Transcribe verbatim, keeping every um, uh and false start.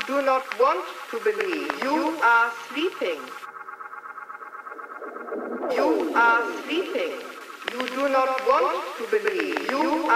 do not want to believe. You are sleeping. You are sleeping. You do not want to believe. You